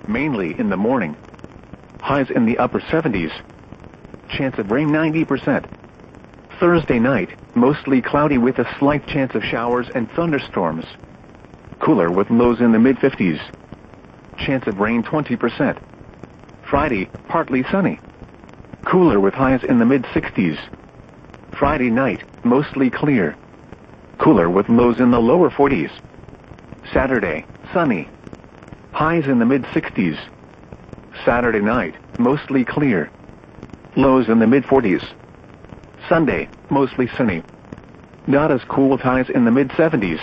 mainly in the morning. Highs in the upper 70s. Chance of rain 90%. Thursday night, mostly cloudy with a slight chance of showers and thunderstorms. Cooler with lows in the mid-50s. Chance of rain 20%. Friday, partly sunny. Cooler with highs in the mid-60s. Friday night, mostly clear. Cooler with lows in the lower 40s. Saturday, sunny. Highs in the mid-60s. Saturday night, mostly clear. Lows in the mid-40s. Sunday, mostly sunny. Not as cool with highs in the mid-70s.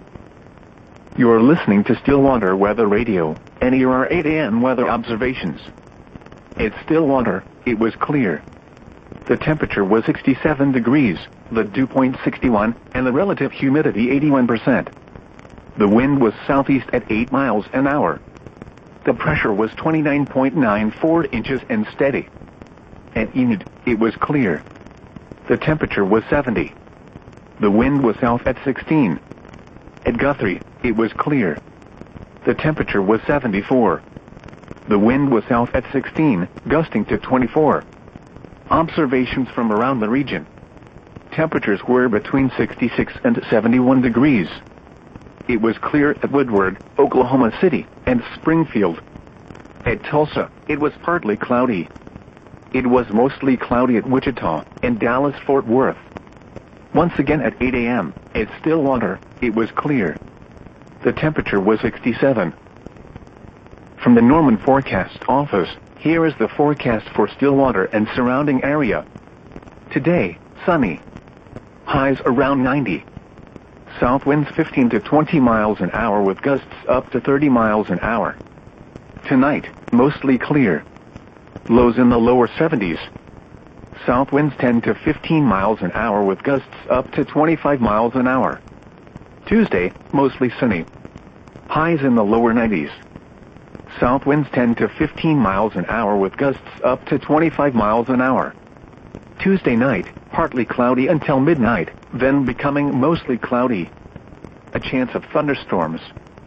You're listening to Stillwater Weather Radio, and here are 8 a.m. weather observations. At Stillwater, it was clear. The temperature was 67 degrees, the dew point 61, and the relative humidity 81%. The wind was southeast at 8 miles an hour. The pressure was 29.94 inches and steady. At Enid, it was clear. The temperature was 70. The wind was south at 16. At Guthrie, it was clear. The temperature was 74. The wind was south at 16, gusting to 24. Observations from around the region. Temperatures were between 66 and 71 degrees. It was clear at Woodward, Oklahoma City, and Springfield. At Tulsa, it was partly cloudy. It was mostly cloudy at Wichita and Dallas-Fort Worth. Once again at 8 a.m., at Stillwater, it was clear. The temperature was 67. From the Norman Forecast Office, here is the forecast for Stillwater and surrounding area. Today, sunny. Highs around 90. South winds 15 to 20 miles an hour with gusts up to 30 miles an hour. Tonight, mostly clear. Lows in the lower 70s. South winds 10 to 15 miles an hour with gusts up to 25 miles an hour. Tuesday, mostly sunny. Highs in the lower 90s. South winds 10 to 15 miles an hour with gusts up to 25 miles an hour. Tuesday night, partly cloudy until midnight, then becoming mostly cloudy. A chance of thunderstorms.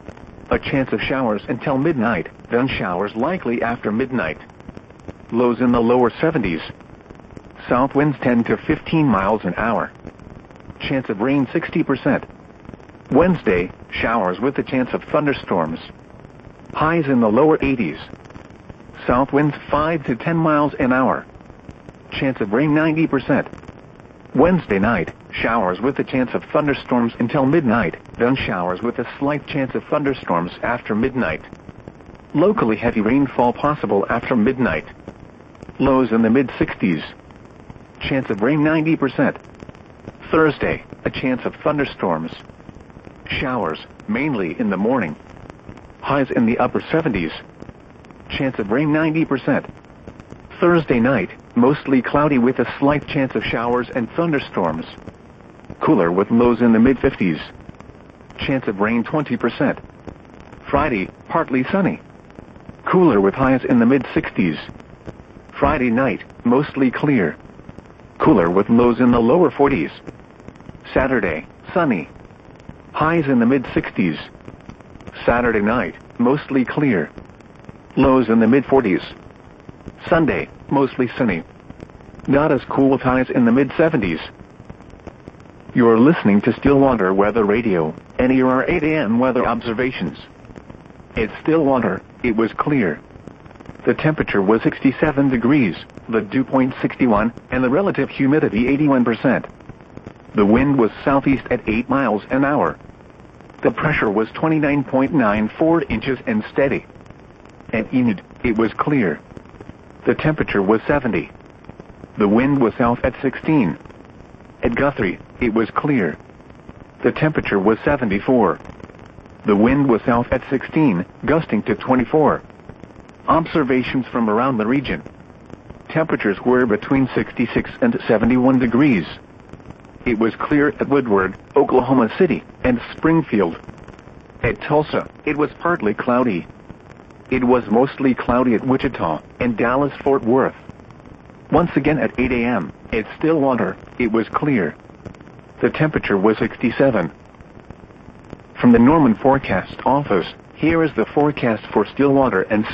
A chance of showers until midnight, then showers likely after midnight. Lows in the lower 70s. South winds 10 to 15 miles an hour. Chance of rain 60%. Wednesday, showers with a chance of thunderstorms. Highs in the lower 80s. South winds 5 to 10 miles an hour. Chance of rain 90%. Wednesday night, showers with a chance of thunderstorms until midnight, then showers with a slight chance of thunderstorms after midnight. Locally heavy rainfall possible after midnight. Lows in the mid-60s. Chance of rain 90%. Thursday, a chance of thunderstorms. Showers, mainly in the morning. Highs in the upper 70s. Chance of rain 90%. Thursday night, mostly cloudy with a slight chance of showers and thunderstorms. Cooler with lows in the mid-50s. Chance of rain 20%. Friday, partly sunny. Cooler with highs in the mid-60s. Friday night, mostly clear. Cooler with lows in the lower 40s. Saturday, sunny. Highs in the mid-60s. Saturday night, mostly clear. Lows in the mid-40s. Sunday, mostly sunny. Not as cool with highs in the mid-70s. You're listening to Stillwater Weather Radio, and here are 8 a.m. weather observations. At Stillwater, it was clear. The temperature was 67 degrees, the dew point 61, and the relative humidity 81%. The wind was southeast at 8 miles an hour. The pressure was 29.94 inches and steady. At Enid, it was clear. The temperature was 70. The wind was south at 16. At Guthrie, it was clear. The temperature was 74. The wind was south at 16, gusting to 24. Observations from around the region. Temperatures were between 66 and 71 degrees. It was clear at Woodward, Oklahoma City, and Springfield. At Tulsa, it was partly cloudy. It was mostly cloudy at Wichita and Dallas-Fort Worth. Once again at 8 a.m., at Stillwater, it was clear. The temperature was 67. From the Norman Forecast Office, here is the forecast for Stillwater and